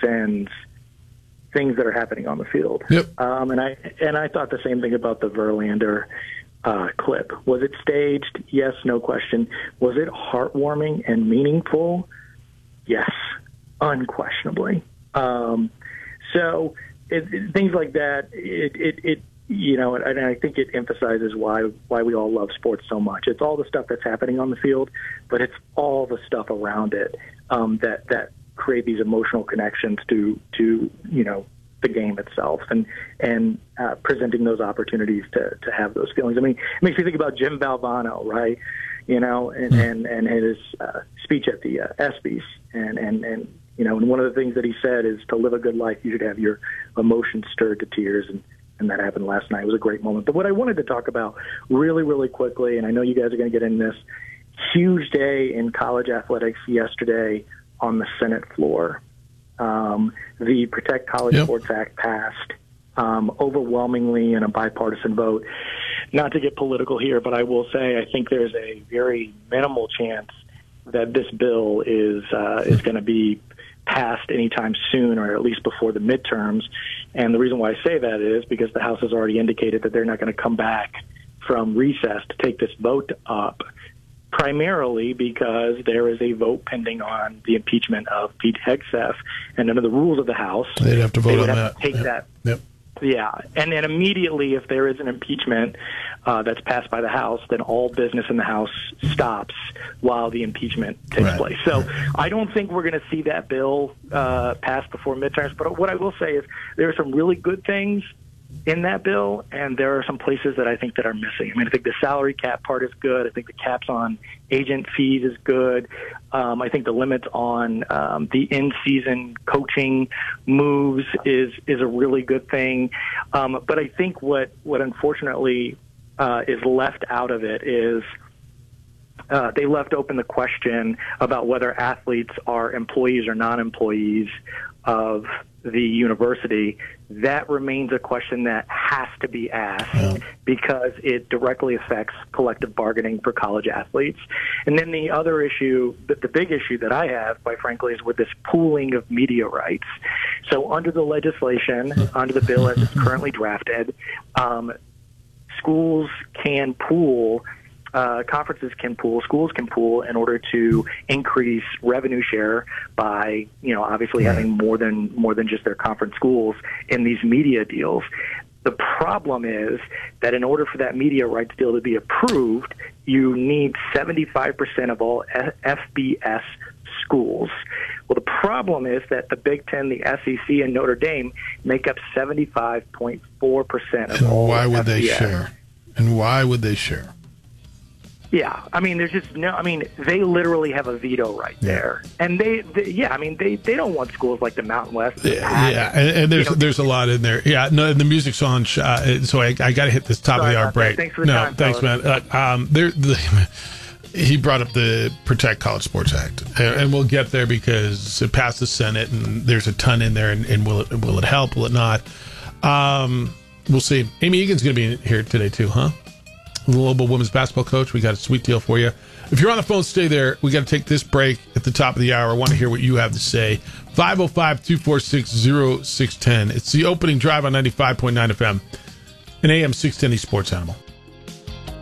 transcends things that are happening on the field. Yep. And I thought the same thing about the Verlander clip. Was it staged? Yes, no question. Was it heartwarming and meaningful? Yes, unquestionably. So things like that, and I think it emphasizes why we all love sports so much. It's all the stuff that's happening on the field, but it's all the stuff around it that create these emotional connections to the game itself and presenting those opportunities to have those feelings. I mean, it makes me think about Jim Valvano, right? And his speech at the ESPYs, and one of the things that he said is to live a good life, you should have your emotions stirred to tears, and that happened last night. It was a great moment. But what I wanted to talk about really, really quickly, and I know you guys are going to get into this, huge day in college athletics yesterday on the Senate floor. The Protect College Sports Act passed overwhelmingly in a bipartisan vote. Not to get political here, but I will say I think there's a very minimal chance that this bill is going to be passed anytime soon, or at least before the midterms. And the reason why I say that is because the House has already indicated that they're not going to come back from recess to take this vote up, primarily because there is a vote pending on the impeachment of Pete Hegseth. And under the rules of the House, they'd have to vote on that. Take that. Yep. Yeah, and then immediately, if there is an impeachment that's passed by the House, then all business in the House stops while the impeachment takes place. So I don't think we're going to see that bill passed before midterms. But what I will say is there are some really good things in that bill, and there are some places that I think that are missing. I mean, I think the salary cap part is good. I think the caps on agent fees is good. I think the limits on the in-season coaching moves is a really good thing. But I think what unfortunately is left out of it is they left open the question about whether athletes are employees or non-employees of the university. That remains a question that has to be asked because it directly affects collective bargaining for college athletes. And then the other issue, the big issue that I have, quite frankly, is with this pooling of media rights. So under the legislation, under the bill as it's currently drafted, schools can pool, conferences can pool, schools can pool in order to increase revenue share by, obviously having more than just their conference schools in these media deals. The problem is that in order for that media rights deal to be approved, you need 75% of all FBS schools. Well, the problem is that the Big Ten, the SEC, and Notre Dame make up 75.4% of all FBS. Why would they share? And why would they share? Yeah, I mean, there's just they literally have a veto right there, and they don't want schools like the Mountain West. And there's a lot in there. Yeah, no, and the music's on, so I got to hit this top of the hour break. Thanks for the time, thanks, man. He brought up the Protect College Sports Act, and we'll get there because it passed the Senate, and there's a ton in there, and will it help? Will it not? We'll see. Amy Egan's going to be here today too, huh? Global women's basketball coach. We got a sweet deal for you. If you're on the phone, stay there. We got to take this break at the top of the hour. I want to hear what you have to say. 505-246-0610. It's the opening drive on 95.9 FM and AM 610 Sports Animal.